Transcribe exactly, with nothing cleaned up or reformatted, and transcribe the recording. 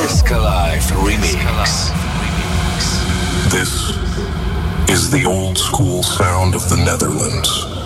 Disco Life Remix. This is the old school sound of the Netherlands.